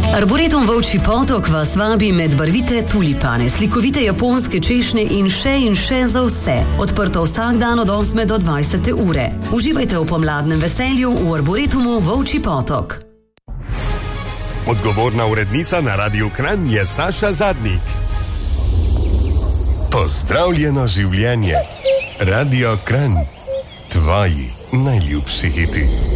Arboretum Volčji Potok vas vabi med barvite tulipane, slikovite japonske češnje in še za vse. Odprto vsak dan od 8 do 20 ure. Uživajte v pomladnem veselju v Arboretumu Volčji Potok. Odgovorna urednica na Radiu Kranj je Saša Zadnik. Pozdravljeno življenje. Radio Kranj. Tvoji najljubši hiti.